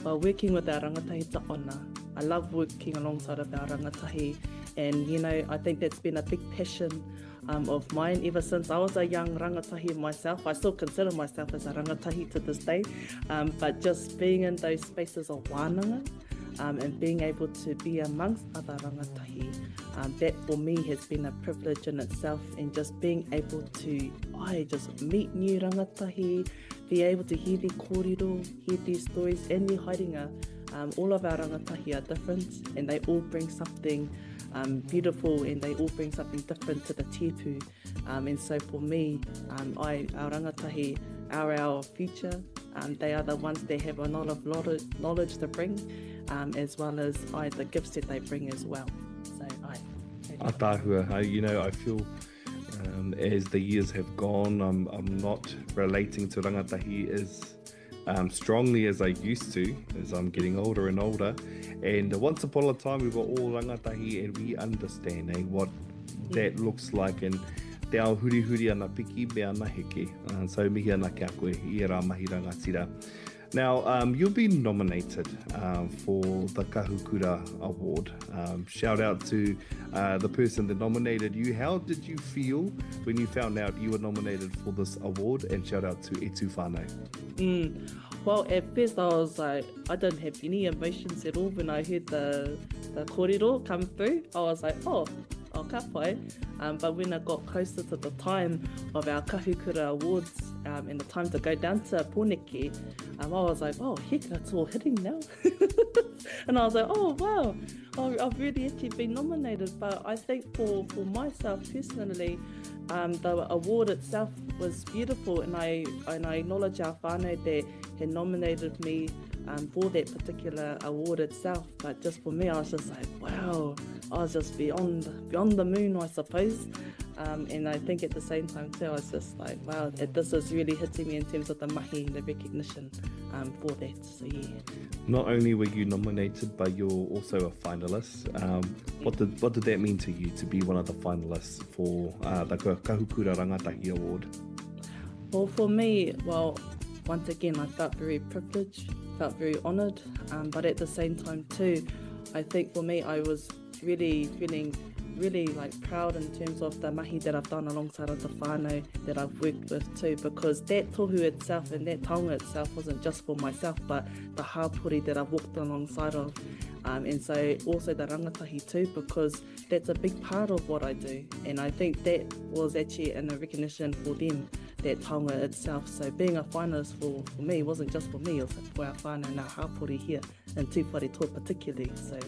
Well, working with our rangatahi taona, I love working alongside of our rangatahi, and you know, I think that's been a big passion of mine ever since I was a young rangatahi myself. I still consider myself as a rangatahi to this day, but just being in those spaces of wānanga and being able to be amongst other rangatahi, that for me has been a privilege in itself, and just being able to just meet new rangatahi, be able to hear their kōrero, hear their stories and their haerenga. All of our rangatahi are different, and they all bring something beautiful, and they all bring something different to the tipu. And so for me, our rangatahi are our future. They are the ones that have a lot of knowledge to bring, as well as the gifts that they bring as well. So Atahua, you know, I feel as the years have gone, I'm not relating to rangatahi as strongly as I used to, as I'm getting older and older. And once upon a time, we were all rangatahi, and we understand what that looks like, and te ao huri ana piki me ana heke. So mihi ana kia koe I rā mahi rangatira. Now, you've been nominated for the Kahukura Award. Shout out to the person that nominated you. How did you feel when you found out you were nominated for this award? And shout out to E Tū Whānau. Well, at first I was like, I didn't have any emotions at all when I heard the kōrero come through. I was like, oh, ka pai. But when I got closer to the time of our Kahukura Awards and the time to go down to Pōneke, I was like, oh, heck, that's all hitting now. And I was like, oh, wow, I've really actually been nominated. But I think for myself personally, the award itself was beautiful, and I acknowledge our whānau that had nominated me for that particular award itself. But just for me, I was just like, wow, I was just beyond the moon, I suppose. And I think at the same time too, I was just like, wow, this is really hitting me in terms of the mahi, the recognition for that. So yeah. Not only were you nominated, but you're also a finalist. What did that mean to you to be one of the finalists for the Kahukura Rangatahi Award? Well, for me, once again, I felt very privileged, felt very honoured, but at the same time too, I think for me, I was really feeling really like proud in terms of the mahi that I've done alongside of the whānau that I've worked with too, because that tohu itself and that taonga itself wasn't just for myself, but the hapori that I've walked alongside of, and so also the rangatahi too, because that's a big part of what I do, and I think that was actually a recognition for them, that taonga itself. So being a finalist for me wasn't just for me, it was for our whānau and our hapori here in Tūwharetoa particularly. So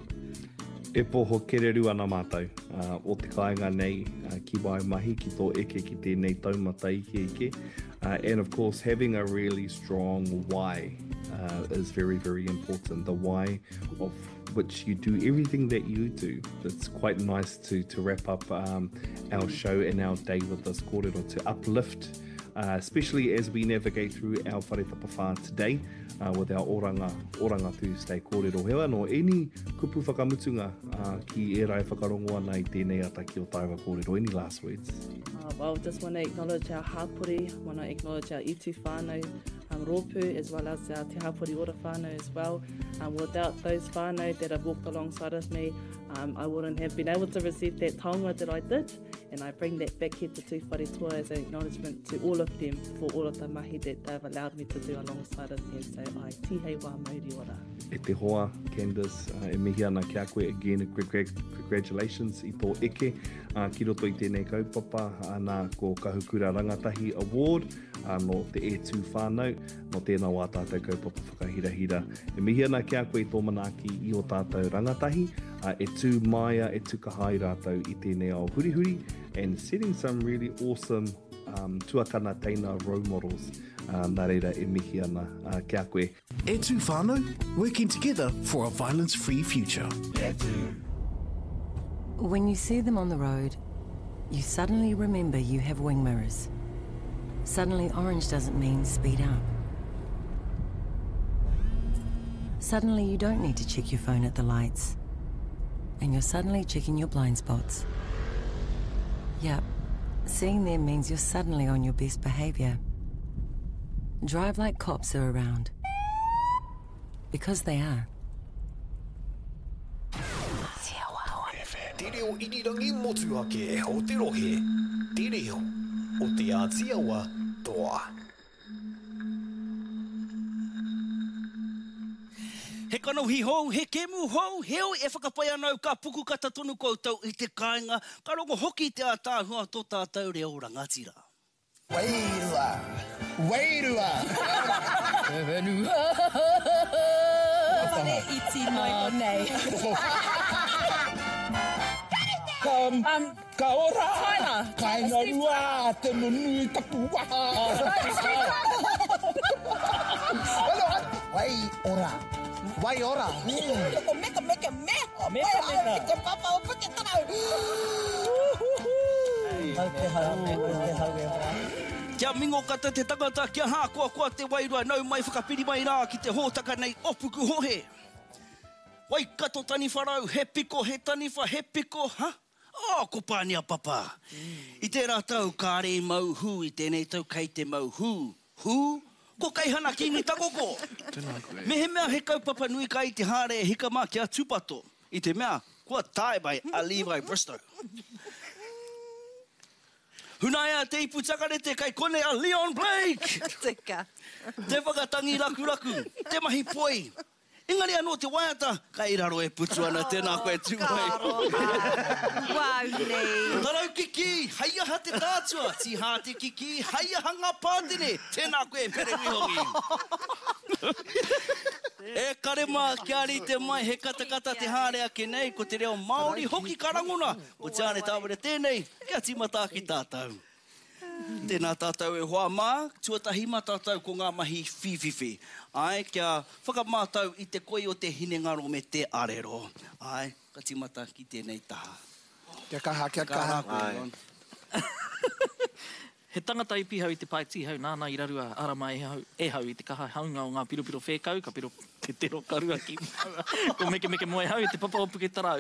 E poho kereru ana mātou, o te kāinga nei ki wai mahi, ki tō eke ki tēnei taumata ike. And of course, having a really strong why is very, very important. The why of which you do everything that you do. It's quite nice to wrap up our show and our day with this kōrero, to uplift, especially as we navigate through our wharetapawha today, with our Oranga Tuesday kōrero. Hewa no, any kupu whakamutunga ki e rai whakarongo ana I tēnei ata ki o tāua kōrero. Any last words? Well, just want to acknowledge our hapori, want to acknowledge our I Tū Whānau rōpū, as well as our Te Hapori Ora Whānau as well. Without those whānau that have walked alongside of me, I wouldn't have been able to receive that taonga that I did. And I bring that back here to Tūwharetoa as an acknowledgement to all of them for all of the mahi that they've allowed me to do alongside of them. So tihei wā mauri ora. E te hoa, Candice, e mihi ana kia koe again, congratulations I tō eke, ki roto I tēnei kaupapa, ana ko Kahukura Rangatahi Award, no te E Tū Whānau, no tēnā wā tātou kaupapa whakahirahira. E mihi ana kia koe I tō manaaki I o tātou rangatahi, e tū maia, e tuka hai rātou I tēnei ao hurihuri, and setting some really awesome tuakana teina role models. Nā reira e mihi ana kia koe. E Tū Whānau, working together for a violence-free future. When you see them on the road, you suddenly remember you have wing mirrors. Suddenly orange doesn't mean speed up. Suddenly you don't need to check your phone at the lights. And you're suddenly checking your blind spots. Yep, seeing them means you're suddenly on your best behaviour. Drive like cops are around. Because they are. Te reo irirangi motu ake o te rohe. Te reo o te Ātiawa toa. He kanohi hou, he kemu hou, heo e whakapai anau ka puku kata tonu koutou i te kāinga, ka rongo hoki te ātāhua tō tātou reo rangatira. Wairua! Wairua! Wairua! Whare iti noi o nei. Ka ora! Kainga rua! Te nunui tapu waha! Wai ora! Wai ora! Meka meka meha! Meka! Te papa o puke tarau! Kia mingo kata te tangata kia hākua te wairua nau mai whakapiri mai rā ki te hōtaka nei opuku hohe. Wai kato tani wharau, he piko, he taniwha, he piko, ha? Oh, ko pānia papa. I te rātau kāre mau hu, i tēnei tau kei te mau hu. Hu? Ko kai hana ki ni takoko. Me he mea he kaupapa nui kai te hāre e hika mā kia tūpato. I te mea, kua tae mai a Levi Bristow. Hunaia te ipu takarete kai kone a Leon Blake. Tika. Te whakatangi raku raku, te mahi poi. Engari anō te waiata, kai raro e putu ana tēnā koe tūmai. Wow, nei. Tarau kiki, haia ha te tātua, ti ha te kiki, haia hanga pātene, tēnā koe pere mihongi. E karema kia ri te mai, he katakata te hāre ake nei, ko te reo Māori hoki karangona, ko te ane tāwere tēnei, kia timata ki tātou. Tēnā tātou e hoa mā, tuatahi mā tātou ko ngā mahi whiwhiwhi. Ai, kia whakamātau i te koi o te hinengaro me te arero. Ai, ka timata ki tēnei taha. Kia kaha, kia kaha. He tangata i pihau i te paitihau, nāna i rarua arama e hau i te kaha haunga o ngā piropiro whēkau, ka piro te tero karua ki maua. Ko meke meke moe hau i te papa o puke tarau.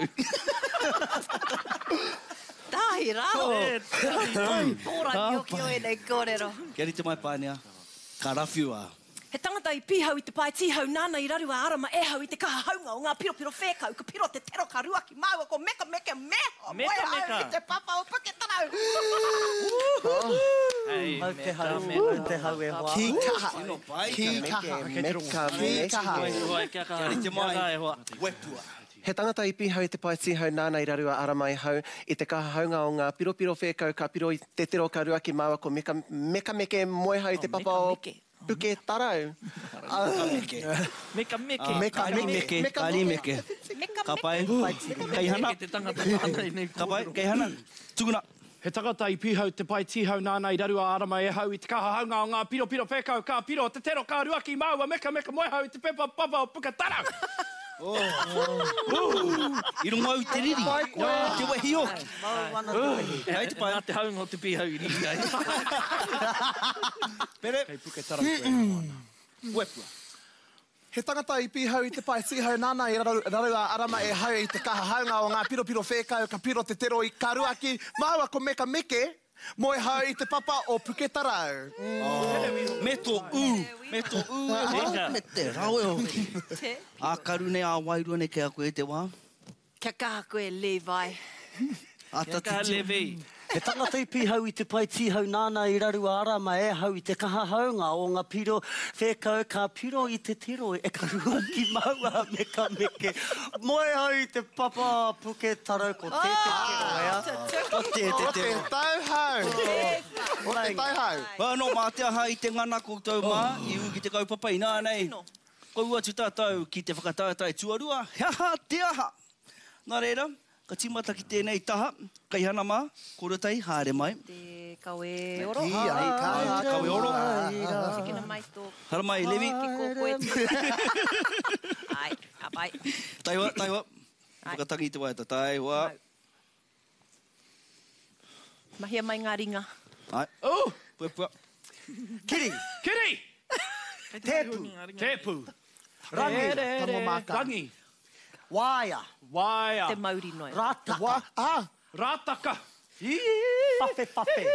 Tahi rao. Ora ki o e nei kōrero. Kia ri te mai pānea, ka rawhiua. He tangata i pihau i te paitihau, nāna i rarua arama e hau i te kaha haunga o ngā piropiro whēkau, ka piro te tero karua ki maua, ko meka meka meha. Meka meka. I te papa o puke tarau. Hei, te hau e hoa. Ki kaha. Ki kaha. Meka, Ki kaha. Kia ri te mai, wepua. He tangata i pihau i te paitihau, nāna i rarua arama e hau i te kaha haunga o ngā piropiro whēkau, ka piro i te tero karua ki maua, ko meka meke moe hau i te papa o puke tarau. Meka meke. Meka meke. Kari meke. Ka pai. Kei hana. Ka pai. Kei hana. Tuguna. He tangata i pihau te paitihau, nāna i rarua arama e hau i te kaha haunga o ngā piropiro whēkau, ka piro te tero karua ki maua, meka moe hau i te pepa papa o puke tarau. I rungo au te riri. Te wehi oki. Hei te pai. Nā te haunga o te pihau i riri ai. Pere. Kei puke tarau koe. Wepua. He tangata i pihau i te paitihau, nāna i rarua arama e hau i te kaha haunga o ngā piropiro whēkau, ka piro te tero i karua ki maua, ko meka meke moe hau i te papa o puke tarau. Me tō u. Me tō u. Me te rau e hoki. A karu nei a wairua nei kia koe te wā. Kia kaha koe Levi. A tati Levi. He tangata i pihau i te paitihau, nāna i rarua arama e hau i te kaha haunga o ngā piro whēkau, ka piro i te tiro e karua ki maua meka meke. Moe hau i te papa puke tarau ko te keroea. O te tauhau. O te tauhau. Whanau mā te aha i te ngana koutou mā, i u ki te kaupapa i nānei. Koua tu tātou ki te whakatātai tuarua, he aha te aha. Nā reira, ka timata ki tēnei taha, kai hana mā, korotai, haere mai. Te kawe oro. Kawe oro. Tikina mai tō. Hara mai, Levi. Ki koe. Ai, apai. Taiwa, taiwa. Whakatangi te waiata, taiwa. Mahia mai ngā ringa. Ai. Pua. Kiri! Tepu! Rangi! Waia. Te Māori noi. Rātaka. Rātaka! Whawhe.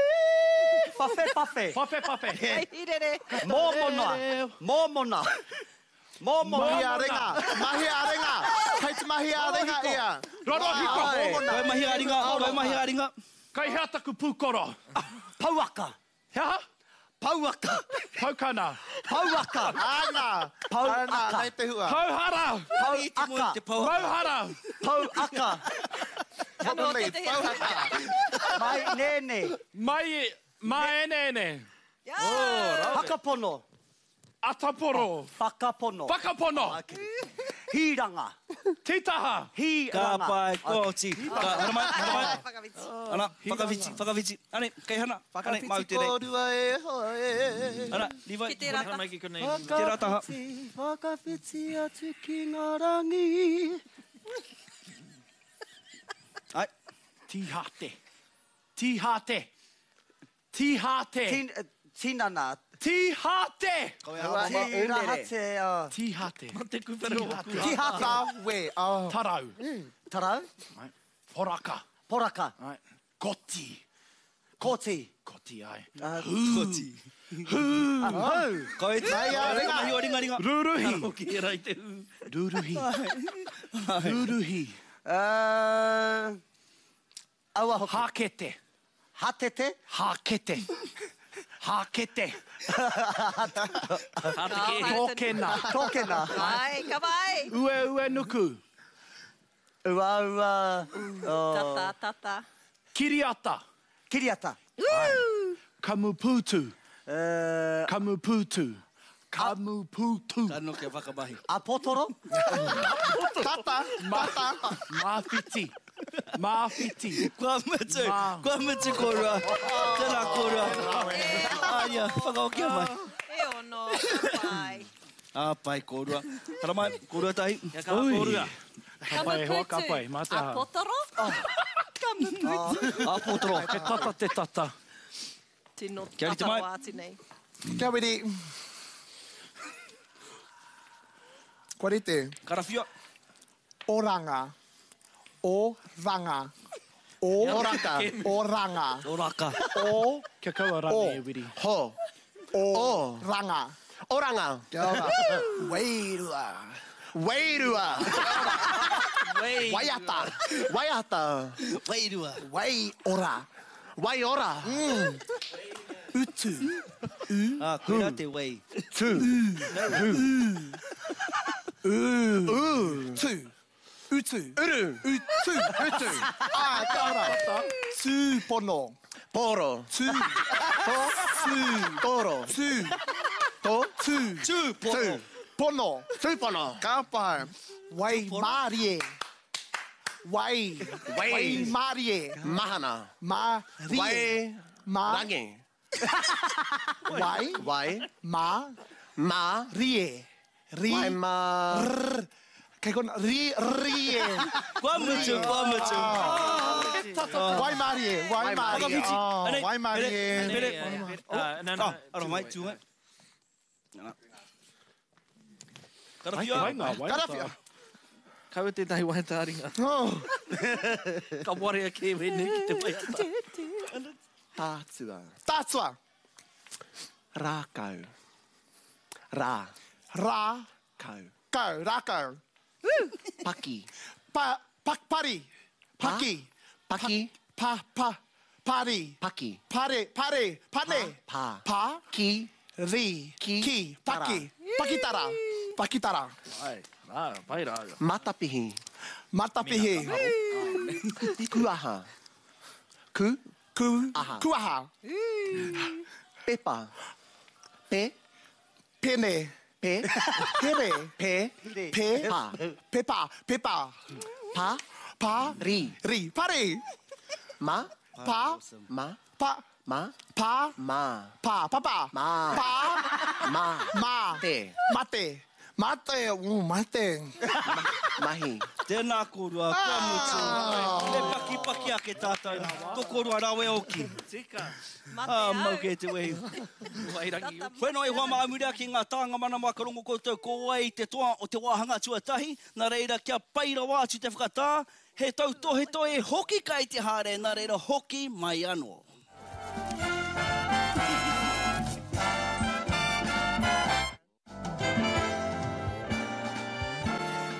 Whawhe. Ai, hirere. Mōmona. Mahi a renga. Mahi a renga. Kai te mahi a renga ia. Roro hiko. Kai mahi a ringa. Kai mahi a ringa. Kai hea taku pūkoro. Pauaka. Hea? Pauaka. Paukana. Pauaka. Ana. Ana, nei te hua. Pauhara. Pauaka. Pauhara. Pauaka. Pauhara. Pauhara. Mai nene. Mai nene. Whakapono. Ataporo. Whakapono. Whakapono. Hiranga. Titaha. Ka Hiranga. pai kōti. Ana mai. Ana, whakawhiti. Ane, kei hana. Ane, mau tere. Ana, Levi. Te rata. Te rataha. Whakawhiti atu ki ngā rangi. Ai. Tihate. Tihate. Tihate. Tinana. Tihate. Tirahate. Tihate. Te kupere o ku. Tihata we. Tarau. Tarau. Poraka. Poraka. Koti. Koti. Koti ai. Kōti. Koe te. Mahi o ringa. Ruruhi. Ki e rai te hu. Ruruhi. Ruruhi. Aua hoki. Hakete. Hatete. Hakete. Hakete. Tōkena. Tōkena. Ai, ka vai. Ue nuku. Ua. Tata. Kiriata. Kiriata. Kamuputu. Kamuputu. Kano ke whakamahi. Apotoro. Tata. Mawhiti. Mawhiti. Kua mutu korua. Tēnā korua. Aia, whakaokia mai. E ono, pai. Pai korua. Hara mai, korua tahi. Ia ka korua. Kapai, hoa kapai. Mātaha. Apotoro? Kamuputu. Apotoro. Te tata, te tata. Tino Kia rite tata mai. wāti nei. Kia wiri. Kua rite. Karawhia. Oranga. Oranga. Oranga. Oranga. Oraka. Kia kaua rane e wiri. Ho. Oranga. Oranga. Kia ora. Wairua. Wairua. Waiata. Waiata. Wairua. Waiora. Waiora. Utu. Koera te wei. Tu. Tu. Utu. Uru. Utu. Utu. Kia ora. Tūpono. Poro. Tu. Toro. Tu. To. Tu. Tūpono. Pono. Tūpono. Ka pai. Wai marie. Wai marie. Mahana. Marie. Rangi. Wai. Ma. Rie. Wai ma. Kei kona. Rie. Kua mutu. Wai marie. Wai marie. Wai marie. Aro mai, tūngai. Karawhia. Karawhia. Kaua tētahi wahe tāringa. Ka warea ke wene ki te waiata. Tātua. Tātua. Rākau. Kau. Kau. Rākau. Paki. Pari. Paki. Pari. Paki. Pare. Pane. Pa. Ki. Ri. Ki. Paki. Pakitara. Ai, pai rā. Matapihi. Kuaha. Kuaha. Pepa. Pene. Pere. Pa. Pepa. Pa. Ri. Pare. Ma. Pa. Papa. Mate. Mahi. Tēnā korua, kua mutu. Te paki ake tātou. Tō korua rawe oki. Tika. Mau ke te wehi. Wairangi. Whenua e hoa maamurea ki ngā tānga mana makarongo koutou ko ai te toa o te wāhanga tuatahi. Nā reira kia paira wātu te whakatā. He tau tohe toe hoki kai te hare. Nā reira hoki mai anō.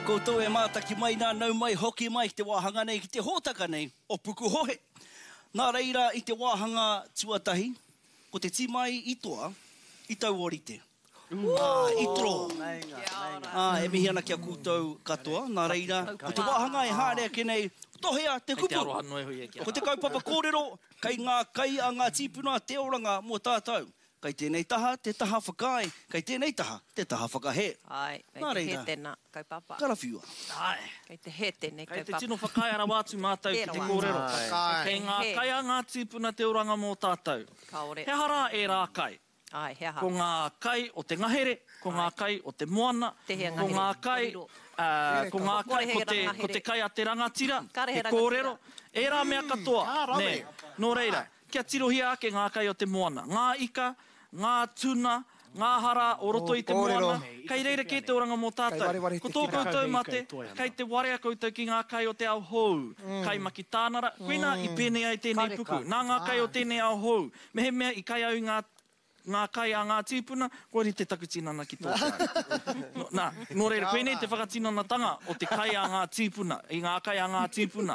koutou e mātaki mai nā nau mai hoki mai ki te wāhanga nei ki te hōtaka nei o puku hohe. Nā reira i te wāhanga tuatahi, ko te tīmai itoa i tau orite. Itro. E mihi ana kia koutou katoa. Nā reira, ko te wāhanga e hārea ke nei tohea te kupu. Ko te kaupapa kōrero, kai ngā kai a ngā tīpuna te oranga mō tātou. Kai tēnei taha, te taha whakai. Kai tēnei taha, te taha whakahe. Ai, kai te he tēnā, kaupapa. Karawhiua. Ai. Kai te he tēnei, kaupapa. Kai te tino whakai ara wātu mātou ki te kōrero. Kei ngā kai a ngā tīpuna te oranga mō tātou. Kaore. He hara e rā kai. Ai, he hara. Ko ngā kai o te ngahere, ko ngā kai o te moana, ko ngā kai... ko ngā kai, ko te kai a te rangatira, te kōrero, e rā mea katoa. Nei, nō reira, kia tirohia ake ngā kai o te moana. Ngā ika, ngā tuna, ngā hara o roto i te moana, kai reira ke te oranga mō tātou. Ko tō koutou mate, kai te warea koutou ki ngā kai o te ao hou, kai maki tānara, koina i pēnei ai tēnei puku. Nā ngā kai o tēnei ao hou, mehe mea i kai au ngā kai a ngā tīpuna, kori te takutinana ki tō kai. Nō reira, koenei te whakatinanatanga o te kai a ngā tīpuna, i ngā kai a ngā tīpuna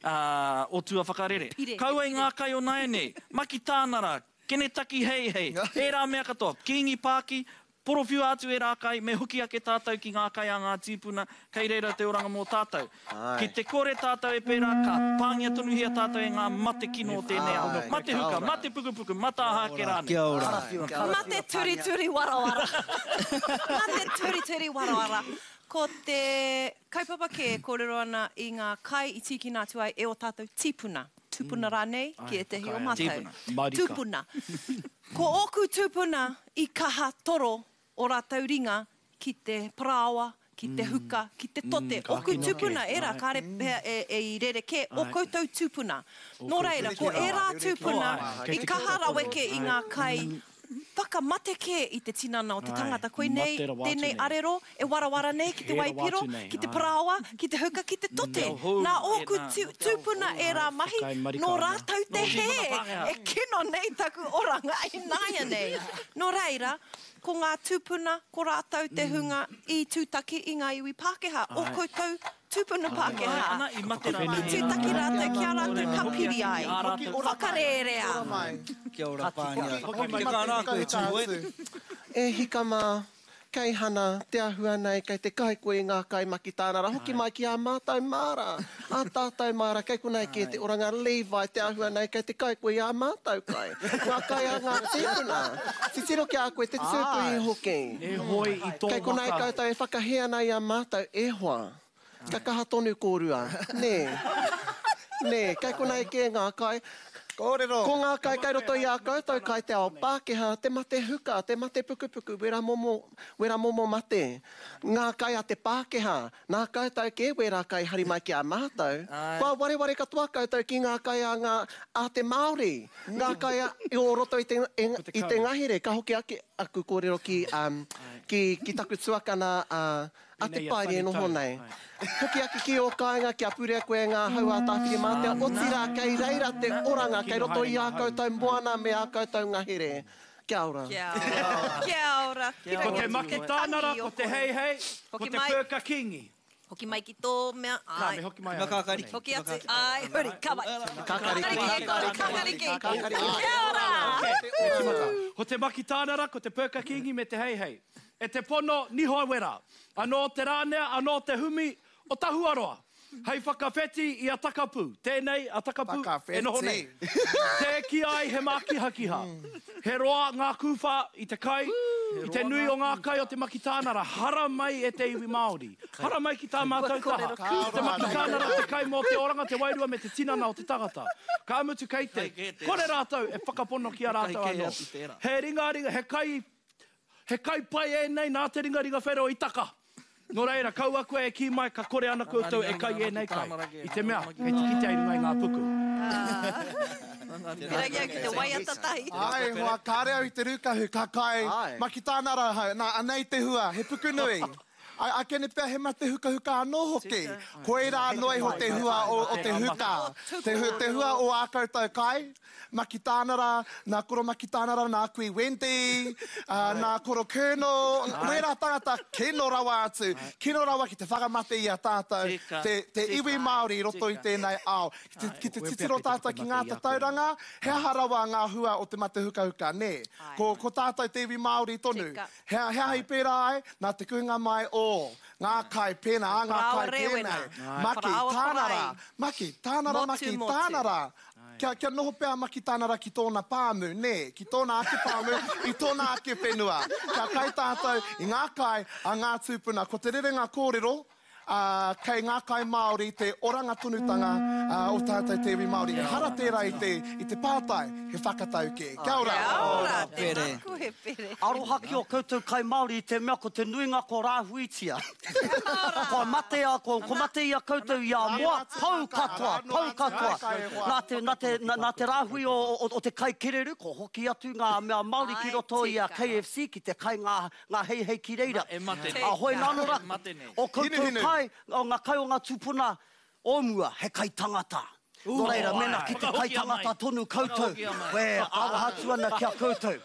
o tua whakarere. Kaua i ngā kai o naenei, maki tānara, kene taki hei hei, e rā mea katoa, kingi pāki, porowhiu atu e rā kai, me huki ake tātou ki ngā kai a ngā tīpuna, kei reira te oranga mō tātou. Ki te kore tātou e pērā, ka pāngia tonuhia tātou e ngā mate kino o tēnei ao. Mate huka, mate pukupuku, mata aha ke rāne. Kia ora. Mate turi turi warawara. Mate turi turi warawara. Ko te kaupapa ke kōrero ana i ngā kai i tiki nā tuai e o tātou tīpuna. Tūpuna rānei, ki e te hi o mātou. Tūpuna. Ko oku tūpuna i kaha toro o rātou ringa ki te prawa, ki te huka, ki te tote. Oku tūpuna e rā, kāre e i rere ke, o koutou tūpuna. Nō reira, ko e rā tūpuna i kaha raweke i ngā kai whakamate ke i te tinana o te tangata. Koe nei, tēnei arero, e warawara nei ki te waipiro, ki te prawa, ki te huka, ki te tote. Nā oku tūpuna e rā mahi, nō rātou te he, e kino nei taku oranga i nāia nei. Nō reira, ko ngā tūpuna, ko rātou te hunga i tūtaki i ngā iwi Pākehā. O koutou tūpuna Pākehā. Tūtaki rātou kia rātou kapiri ai. Whakarerea. Kia ora pānia. Hoki kā rā koe tūoe. E hika mā, kei hana, te ahua nei, kei te kai koe ngā kai maki tānara. Hoki mai ki a mātou māra. A tātou māra, kei konei ki te oranga Levi, te ahua nei, kei te kai koe a mātou kai. Ngā kai a ngā tīpuna. Si tiro ki a koe te tūpui hoki. E hoi i tō kei konei koutou e whakahea nei a mātou e hoa. Ka kaha tonu kōrua. Nē. Nē, kei konei ke ngā kai. Kōrero. Ko ngā kai kai roto i a koutou kai te ao Pākehā, te mate huka, te mate pukupuku, wera momo mate. Ngā kai a te Pākehā, nā koutou ke wera kai hari mai ki a mātou. Kua wareware katoa koutou ki ngā kai a te Māori. Ngā kai i o roto i te ngahere, ka hoki ake aku kōrero ki taku tuakana a te paere noho nei. Hoki ake ki o kāinga kia pure koe ngā hau a tāwhiri mātea, o tira kei reira te oranga, kei roto i a koutou moana me a koutou ngahere. Kia ora. Kia ora. Kia ora. Ko te maki tānara, ko te hei hei, ko te pēka kingi. Hoki mai ki tō mea. Nā, me hoki mai. Kakariki. Hoki atu. Ai, hori, kawai. Kakariki. Kia ora. Ko te maki tānara, ko te pēka kingi me te hei hei. E te pono niho wera. Anō te rānea, anō te humi, o tahuaroa. Hei whakawheti i a takapu. Tēnei a takapu e noho nei. Te ki ai he mākihakiha. He roa ngā kuwha i te kai, i te nui o ngā kai o te maki tānara. Hara mai e te iwi Māori. Hara mai ki tā mātou taha. Te maki tānara te kai mō te oranga, te wairua me te tinana o te tagata. Ka amutu kei te. Kore rātou e whakapono ki a rātou anō. He ringa, he kai pai e nei nā te ringa whero i taka. Nō reira, kaua koe e ki mai, ka kore ana koutou e kai e nei kai. I te mea, kei te kite ai runga i ngā puku. Piragia ki te waiata tahi. Ai, hoa kāre au i te rukahu, ka kai. Maki tānara hau, nā anei te hua, he puku nui. A kene pia he mate huka anō hoki. Koe rā noi ho te hua o te huka. Te hua o a koutou kai. Maki tānara, nā koro maki tānara, nā kui Wendy, nā koro Colonel. Reira tangata, kino rawa atu. Kino rawa ki te whakamate i a tātou. Te iwi Māori roto i tēnei ao. Ki te titiro tātou ki ngā tatauranga, he harawa ngā hua o te mate huka ne. Ko tātou te iwi Māori tonu. Hea hei pērā ai, nā te kuhinga mai o ngā kai pēnā, ngā kai pēnei. Maki tānara, maki tānara. Kia noho pēr maki tānara ki tōna pāmu, ne, ki tōna ake pāmu, i tōna ake whenua. Kia kai tātou i ngā kai a ngā tūpuna. Ko te rerenga kōrero, kei ngā kai Māori, te oranga tonutanga o tātou te iwi Māori. Hara tērā i te pātai, he whakatau ke. Kia ora. Kia ora, tēnā koe pere. Aroha ki o koutou kai Māori i te mea ko te nuinga ko rāhuitia. Ko mate a, ko mate i a koutou i a moa, pau katoa. Nā te rāhui o te kai kereru, ko hoki atu ngā mea Māori ki roto i a KFC, ki te kai ngā hei ki reira. A hoi nānora, o koutou kai, o ngā kai o ngā tūpuna, o mua, he kai tangata. Nō reira, mena ki te kai tangata tonu koutou. We, awa hatu ana kia koutou.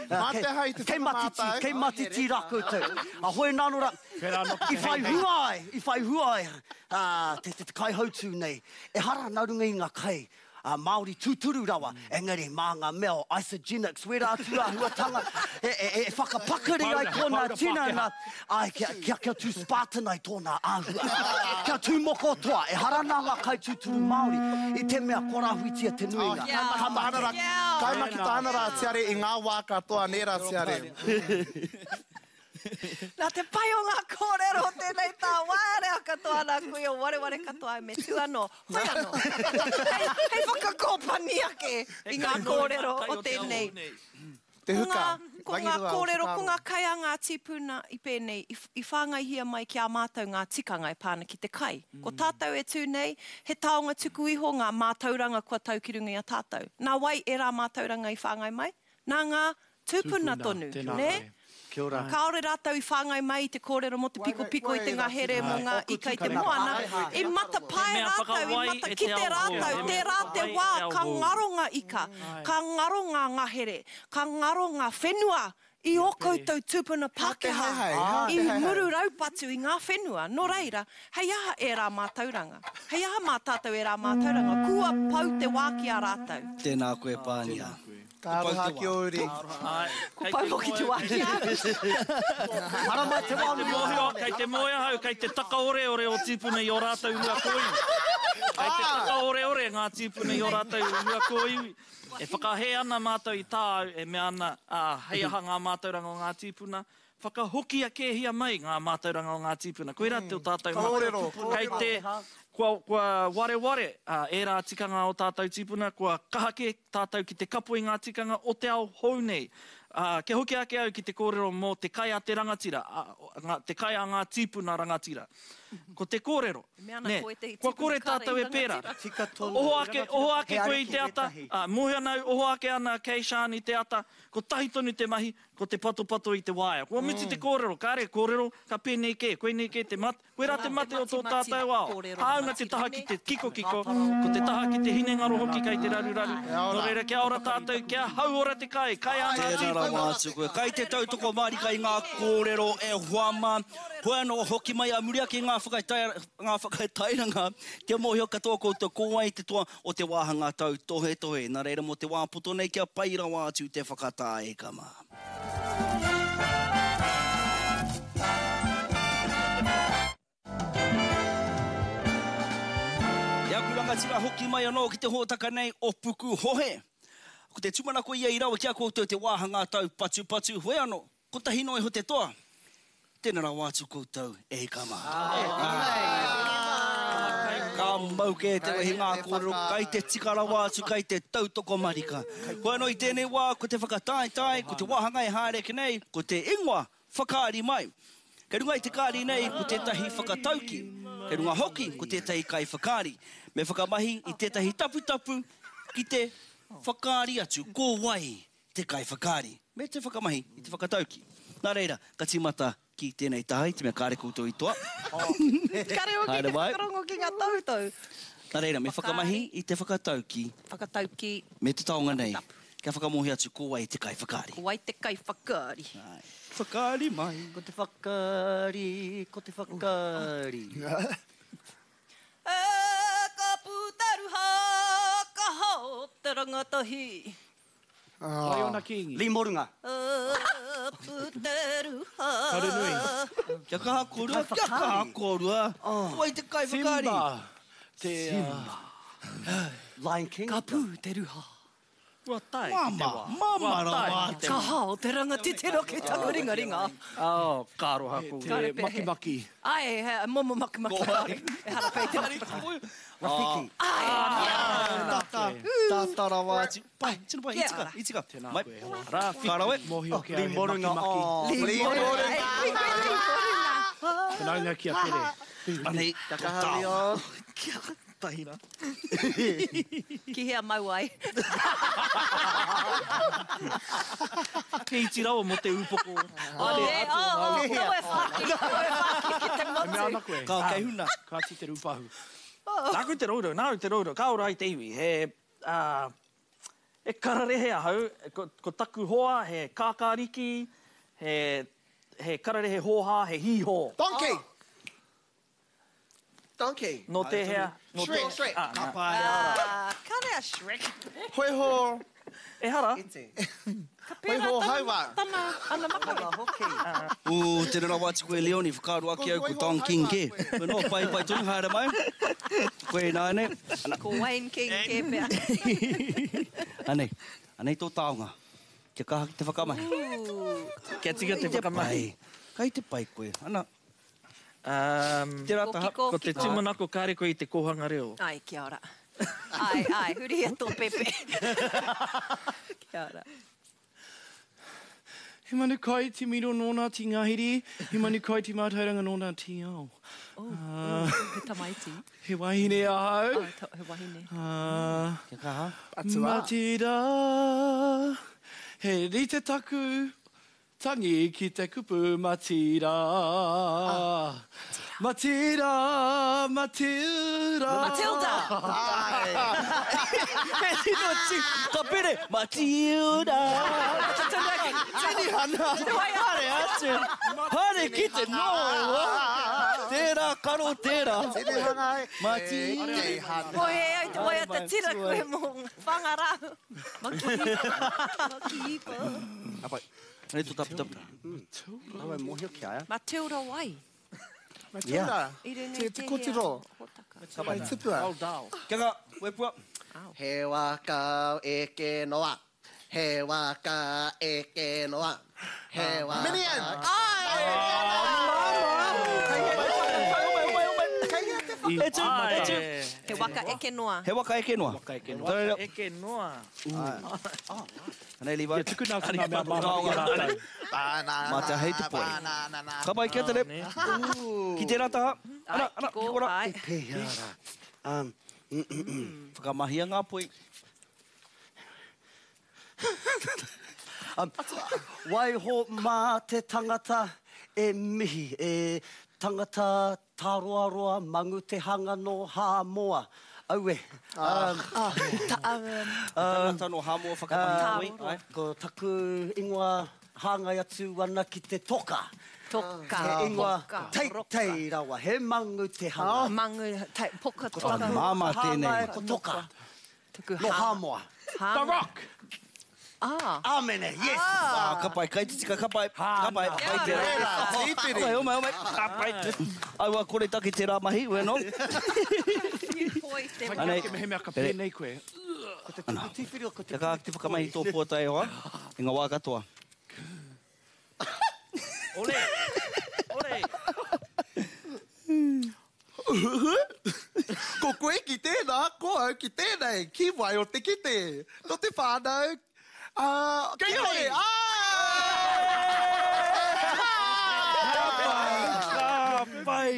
Kei matiti rā koutou. A hoi nānora, i whai huai, te kai hautu nei, e hara naurunga i ngā kai, Māori tūturu rawa, engari mā ngā mea o isogenics, wera atua huatanga, e whakapakari ai tōna tina na, ai kia tū Spartan ai tōna āhua, kia tū moko toa, e harana ngā kai tūturu Māori, i te mea korahuitia te nuinga. Kai maki tānara tiare i ngā wā katoa nera tiare. Nā te pai o ngā kōrero tēnei tā wārea katoa nā kui o wareware katoa me tū anō. Hoi anō. Hei whakakōpani ake i ngā kōrero o tēnei. Te huka. Ko ngā kōrero, ko ngā kai a ngā tipuna i pēnei, i whāngaihia mai ki a mātou ngā tikanga i pāna ki te kai. Ko tātou e tū nei, he taonga tuku iho ngā mātauranga kua tau ki runga i a tātou. Nā wai e rā mātauranga i whāngai mai, nā ngā tūpuna tonu, ne? Kaore rātau i whāngai mai te kōrero mo te piko i te ngahere mo ngā ika i te moana. I mata pai rātau, i mata ki te rātau, te rā te wā, ka ngaro ngā ika, ka ngaro ngā ngahere, ka ngaro ngā whenua, i o koutou tūpuna Pākehā, i muru raupatu i ngā whenua. Nō reira, hei aha e rā mātauranga. Hei aha mā tātou e rā mātauranga. Kua pau te wā ki a rātau. Tēnā koe pānia. Ka aroha ki ori. Ko pau hoki te wāki. Hara mai te wāmi. Kei te moea hau, kei te taka ore o tīpuna i o rātau ua kōiwi. Kei te taka ore ngā tīpuna i o rātau ua kōiwi. E whakahe ana mātou i tā, e mea ana hei aha ngā mātauranga o ngā tīpuna. Whakahoki a kēhia mai ngā mātauranga o ngā tīpuna. Koe rā te o tātou mata. Kei te... Kua ware, e rā tikanga o tātou tipuna, kua kahake tātou ki te kapo i ngā tikanga o te ao hou nei. Ke hoki ake au ki te kōrero mō te kai a te rangatira, te kai a ngā tipuna rangatira. Ko te kōrero, ne, kua kore tātou e pēra. Oho ake koe i te ata, mohi anau, oho ake ana kei Shani te ata, ko tahi tonu te mahi, ko te pato i te waia. Kua miti te kōrero, ka are kōrero, ka pēnei ke, koe nei ke te mate, koe rā te mate o tō tātou ao. Haunga te taha ki te kiko, ko te taha ki te hinengaro hoki kai te raru. Nō reira, kia ora tātou, kia hau ora te kai a ngā tīpuna. Kai te tautoko marika i ngā kōrero e huama, hoi anō hoki mai a muria ki ngā whakaitairanga, kia mōhio katoa koutou kōai te toa o te wāhanga tau tohe. Nā reira mo te wāpoto nei kia paira wātu te whakatā e kama. Ia kurangatira hoki mai anō ki te hōtaka nei o puku hohe. Ko te tumanako ia i rawa kia koutou te wāhanga tau patu, hoi anō, ko tahino e ho te toa. Tēnā rā wātu koutou e kama. Ka mauke te wahi ngā kōrero, kai te tikara wātu, kai te tautoko marika. Hoi anō i tēnei wā, ko te whakatāitai, ko te wāhanga e hāreke nei, ko te ingoa whakaari mai. Kei runga i te kāri nei, ko tētahi whakatauki. Kei runga hoki, ko tētahi kai whakaari. Me whakamahi i tētahi tapu, ki te whakaari atu, kō wai te kai whakaari. Me te whakamahi i te whakatauki. Nā reira, ka timata ki tēnei tahi, te mea kāre koutou i toa. Kare o ki te whakarongo ki ngā tautau. Nā reira, me whakamahi i te whakatauki. Whakatauki. Me te taonga nei. Kia whakamohi atu, ko wai te kai whakaari. Ko wai te kai whakaari. Whakaari mai. Ko te whakaari, ko te whakaari. Ka pūtaruha, ka hao te rangatahi. Kai ona kingi. Li Morunga. Pūtaruha. Kare nui. Kia kaha korua, kia kaha korua. Ko wai te kai whakaari. Simba. Te... Lion King. Ka pūtaruha. Ua tai ki te wā. Mama rawa. Ka hao te rangati te roke taku ringa ringa. Oh, kāro haku. Te maki-maki. Ai, he, momo maki-maki. E harapei te Rafiki. Tata rawa. Pai, tino pai, itika. Mai, Rafiki. Karawe. Mohi o ke Li Morunga. Li Morunga. Whenaunga ki a tere. Anei, Takahari o. tahina. Ki hea mauai. Ke iti rawa mo te upoko. Koe whaki ki te E mea ana koe. Ka kei huna. Ka ti te rupahu. Nā koe te rauro, ka ora i te iwi. E kararehe ahau, ko taku hoa, he kākāriki, he kararehe hoha, he hiho. Donkey! Donkey. No te hea. Shrek, Shrek. Ka pai. Kare a Shrek. Hoi ho. E hara? Hoi ho hauwa. Tana, ana maka. Tēnā rawa ati koe Leoni, whakaroa ki au ko Don King ke. Koe no, pai tunu haere mai. Koe nāne. Ko Wayne King ke pēr. Anei tō taonga. Kia kaha ki te whakamahi. Kia tika te whakamahi. Kai te pai koe. Ana. Te rata hap, ko te tumanako kāre koe i te kohanga reo. Ai, kia ora. Ai, huri e tō pepe. Kia ora. He manu kai te miro nōna ti ngahiri, he manu kai te mātauranga nōna ti ao. He tamaiti. He wahine ahau. He wahine. Kia kaha. Matira, he rite taku, tangi ki te kupu matira. Matira, Matilda. Matilda. Ka pere, Matilda. Tini hana. Hare atu. Hare ki te noa. Tērā, karo tērā. Tini hana. Matilda. Ko he oi a te tira koe mō whangara. Makiipa. Apai. Nei tō tapu. Awe mohio ki aia. Matilda Wai. Matilda. Te kotiro. Hotaka. Pai tupua. Kia ka, wepua. He waka e ke noa. He waka e ke noa. He waka... Minion! He waka e ke noa. He waka e ke noa. E ke noa. Nei liwa. Ia tuku nā kuna mea māma. Mā te hei te poi. Ka pai kia te rep. Ki te rata. Ana, ki kora. Pehara. Whakamahia ngā poi. Wai ho mā te tangata e mihi, e tangata tāroaroa mangu te hanga no Hāmoa. Aue. Tangata no Hāmoa whakamahi poi. Ko taku ingoa hāngai atu wana ki te toka. Toka. He ingoa teitei rawa, he mangu te hanga. Mangu, poka toka. Māma tēnei. Hāngai ko toka. No Hāmoa. The Rock. Āmene, yes! Ka pai, kai te tika, ka pai. Ka pai, kai te rā. Omai. Ka pai. Aua, kore taki te rā mahi, ue no? Anei. He mea ka pēnei koe. Kia ka te whakamahi tō puatai hoa. I ngā wā katoa. Ole! Ole! Ko koe ki tēnā, ko au ki tēnei. Ki wai o te kite. No te whānau. Kei hoi! Ka pai!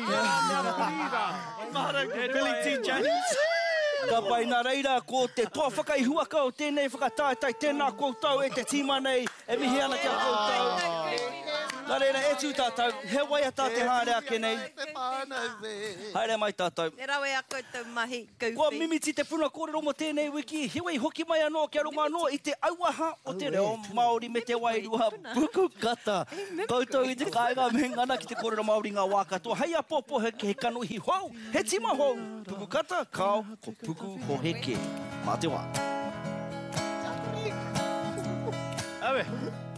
Billy T. James. Ka pai nā reira, ko te toa whakaihuaka o tēnei whakataetai tēnā koutou e te tīma nei, e mihi ana kia koutou. Nā reira, e tū tātou, he waia tā te hārea ke nei. Haere mai tātou. E rawe a koutou mahi goofy. Kua mimiti te puna kōrero mo tēnei wiki, hiwei hoki mai anō kia runga anō i te auaha o te reo Māori me te wairua puku kata. Koutou i te kāinga me ngana ki te kōrero Māori ngā wā katoa. Hei a pōpō he kanuhi hou, he tima hou. Puku kata, kao, ko puku ho heke. Mā te wā. Awe.